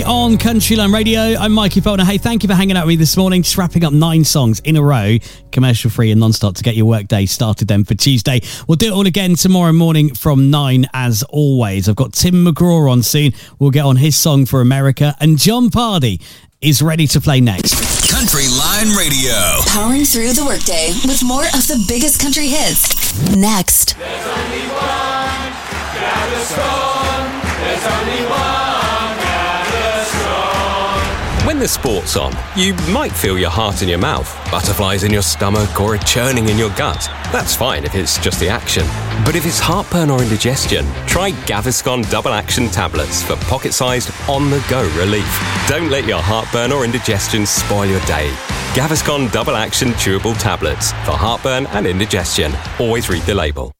On Countryline Radio, I'm Mikey Felder. Hey, thank you for hanging out with me this morning. Just wrapping up 9 songs in a row, commercial free and non-stop to get your workday started then for Tuesday. We'll do it all again tomorrow morning from 9 as always. I've got Tim McGraw on soon. We'll get on his song for America, and John Pardy is ready to play next. Countryline Radio. Powering through the workday with more of the biggest country hits. Next. There's only one Gaviscon. There's only one. When the sport's on, you might feel your heart in your mouth, butterflies in your stomach, or a churning in your gut. That's fine if it's just the action. But if it's heartburn or indigestion, try Gaviscon Double Action Tablets for pocket-sized, on-the-go relief. Don't let your heartburn or indigestion spoil your day. Gaviscon Double Action Chewable Tablets for heartburn and indigestion. Always read the label.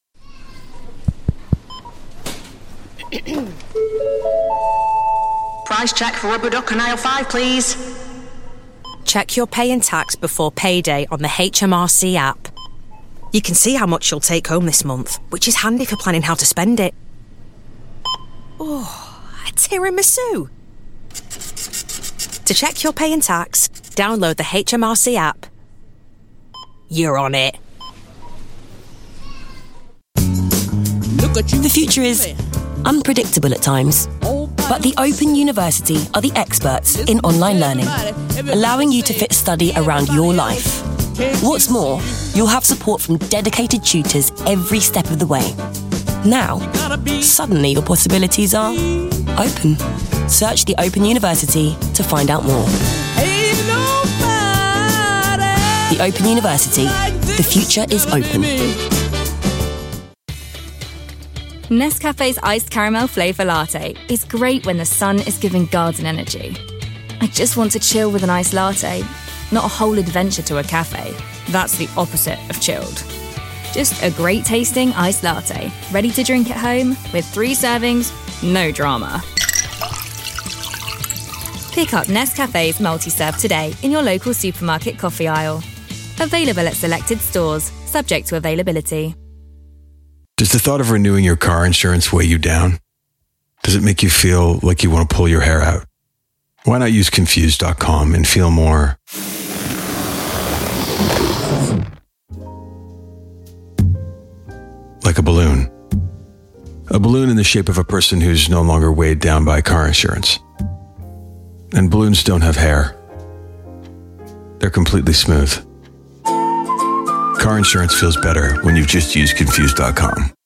Price check for rubber duck and aisle 5, please. Check your pay and tax before payday on the HMRC app. You can see how much you'll take home this month, which is handy for planning how to spend it. Oh, a tiramisu. To check your pay and tax, download the HMRC app. You're on it. The future is unpredictable at times, but the Open University are the experts in online learning, allowing you to fit study around your life. What's more, you'll have support from dedicated tutors every step of the way. Now, suddenly your possibilities are open. Search the Open University to find out more. The Open University. The future is open. Nescafe's iced caramel flavour latte is great when the sun is giving garden energy. I just want to chill with an iced latte, not a whole adventure to a cafe. That's the opposite of chilled. Just a great tasting iced latte, ready to drink at home with 3 servings, no drama. Pick up Nescafe's multi-serve today in your local supermarket coffee aisle. Available at selected stores, subject to availability. Does the thought of renewing your car insurance weigh you down? Does it make you feel like you want to pull your hair out? Why not use Confused.com and feel more like a balloon? A balloon in the shape of a person who's no longer weighed down by car insurance. And balloons don't have hair. They're completely smooth. Car insurance feels better when you've just used Confused.com.